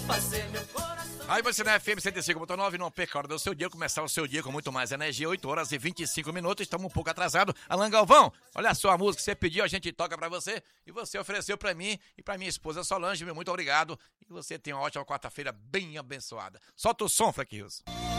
Aí você na FM 105.9, não perca a hora do seu dia, começar o seu dia com muito mais energia, 8 horas e 25 minutos, estamos um pouco atrasados. Alan Galvão, olha só a música que você pediu, a gente toca pra você, e você ofereceu pra mim e pra minha esposa Solange, meu muito obrigado, e você tem uma ótima quarta-feira bem abençoada. Solta o som, Frank Rios.